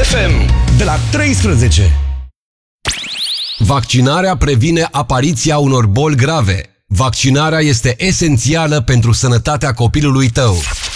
FM de la 13. Vaccinarea previne apariția unor boli grave. Vaccinarea este esențială pentru sănătatea copilului tău.